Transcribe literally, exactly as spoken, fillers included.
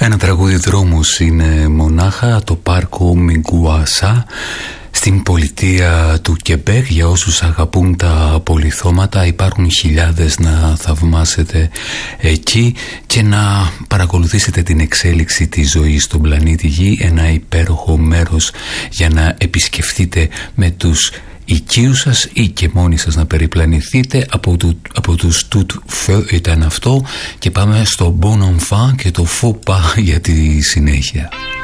Ένα τραγούδι δρόμους είναι μονάχα το πάρκο Μιγκουάσα στην πολιτεία του Κεμπέκ. Για όσους αγαπούν τα πολυθώματα, υπάρχουν χιλιάδες να θαυμάσετε εκεί και να παρακολουθήσετε την εξέλιξη της ζωής στον πλανήτη Γη. Ένα υπέροχο μέρος για να επισκεφτείτε με τους οικείους σας ή και μόνοι σας να περιπλανηθείτε. Από, του, από τους Tout Feu ήταν αυτό και πάμε στο Bon Enfant και το Faux Pas για τη συνέχεια.